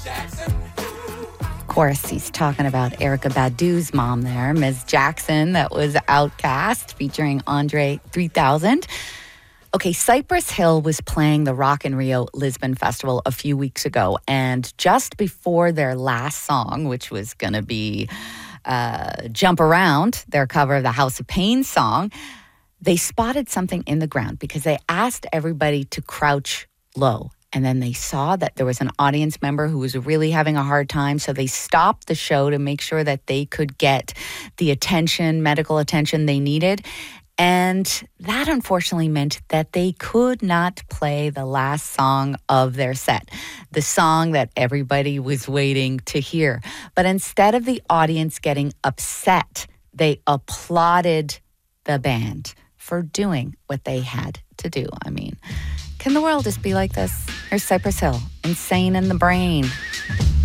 Of course, he's talking about Erykah Badu's mom there, Ms. Jackson, that was Outkast, featuring Andre 3000. Okay, Cypress Hill was playing the Rock in Rio Lisbon Festival a few weeks ago, and just before their last song, which was going to be Jump Around, their cover of the House of Pain song, they spotted something in the ground because they asked everybody to crouch low. And then they saw that there was an audience member who was really having a hard time. So they stopped the show to make sure that they could get the attention, medical attention they needed. And that unfortunately meant that they could not play the last song of their set, the song that everybody was waiting to hear. But instead of the audience getting upset, they applauded the band for doing what they had to do. I mean, can the world just be like this? Here's Cypress Hill, Insane in the Brain.